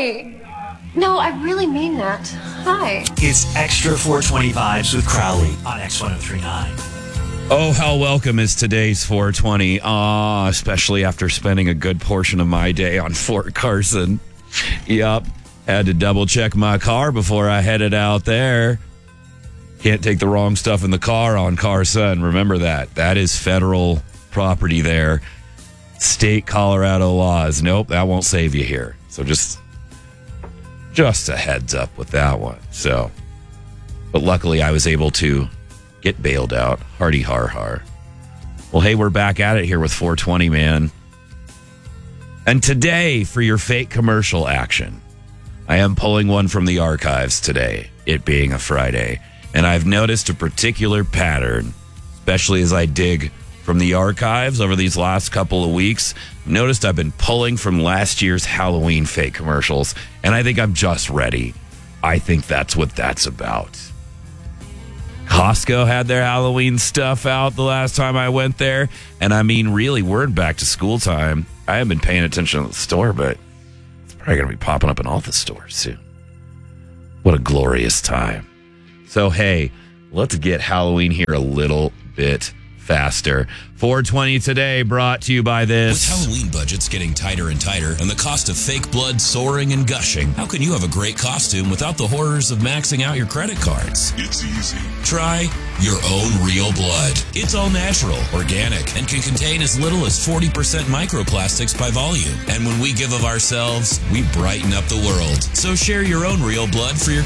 Hi. No, I really mean that. Hi. It's Extra 420 Vibes with Crowley on X1039. Oh, how welcome is today's 420. Especially after spending a good portion of my day on Fort Carson. Yep. Had to double check my car before I headed out there. Can't take the wrong stuff in the car on Carson. Remember that. That is federal property there. State Colorado laws. Nope, that won't save you here. So just a heads up with that one. So, but luckily I was able to get bailed out. Hardy har har. Well, hey, we're back at it here with 420, man. And today, for your fake commercial action, I am pulling one from the archives today, it being a Friday. And I've noticed a particular pattern, especially as I dig from the archives over these last couple of weeks. Noticed I've been pulling from last year's Halloween fake commercials, and I think I'm just ready. I think that's what that's about. Costco had their Halloween stuff out the last time I went there. And I mean, really, we're in back to school time. I haven't been paying attention to the store, but it's probably going to be popping up in all the stores soon. What a glorious time. So, hey, let's get Halloween here a little bit faster. 420 today brought to you by this. With Halloween budgets getting tighter and tighter and the cost of fake blood soaring and gushing, how can you have a great costume without the horrors of maxing out your credit cards? It's easy. Try your own real blood. It's all natural, organic, and can contain as little as 40% microplastics by volume. And when we give of ourselves, we brighten up the world. So share your own real blood for your